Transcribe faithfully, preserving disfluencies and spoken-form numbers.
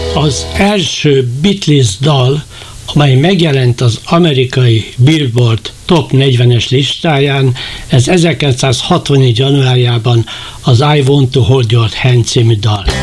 Az első Beatles dal, amely megjelent az amerikai Billboard Top negyvenes listáján, ez ezerkilencszázhatvannégy. januárjában az I Want to Hold Your Hand című dal.